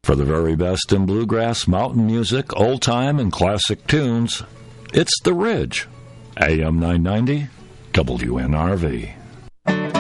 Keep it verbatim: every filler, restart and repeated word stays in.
For the very best in bluegrass, mountain music, old-time, and classic tunes, it's The Ridge. A M nine ninety, W N R V.